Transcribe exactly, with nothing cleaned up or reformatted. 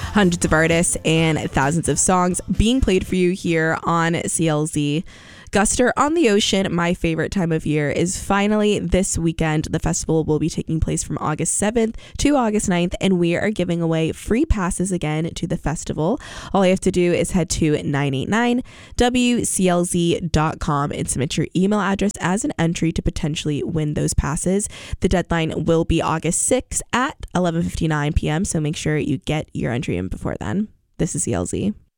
Hundreds of artists and thousands of songs being played for you here on C L Z. Guster on the Ocean, my favorite time of year, is finally this weekend. The festival will be taking place from August seventh to August ninth, and we are giving away free passes again to the festival. All you have to do is head to nine eight nine W C L Z dot com and submit your email address as an entry to potentially win those passes. The deadline will be August sixth at eleven fifty-nine p.m., so make sure you get your entry in before then. This is C L Z.